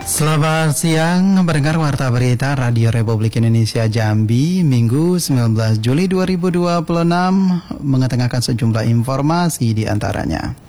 Selamat siang, pendengar Warta Berita Radio Republik Indonesia Jambi, Minggu 19 Juli 2026, mengetengahkan sejumlah informasi di antaranya.